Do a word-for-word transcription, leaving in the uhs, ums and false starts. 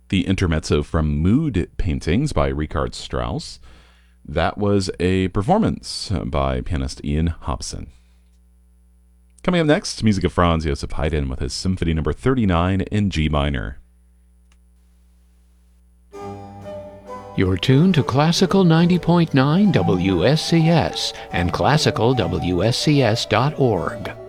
The intermezzo from Mood Paintings by Richard Strauss. That was a performance by pianist Ian Hobson. Coming up next, music of Franz Joseph Haydn with his Symphony Number thirty-nine in G minor. You're tuned to Classical ninety point nine W S C S and classical W S C S dot org.